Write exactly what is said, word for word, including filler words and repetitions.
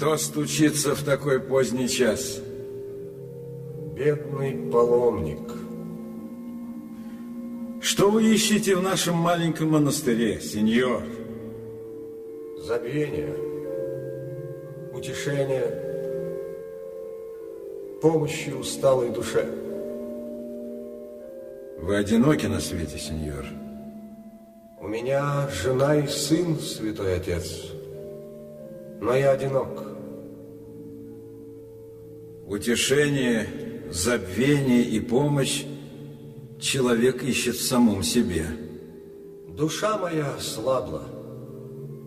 Кто стучится в такой поздний час? Бедный паломник. Что вы ищете в нашем маленьком монастыре, сеньор? Забвение, утешение, помощи усталой душе. Вы одиноки на свете, сеньор? У меня жена и сын, святой отец, но я одинок. Утешение, забвение и помощь человек ищет в самом себе. Душа моя слабла.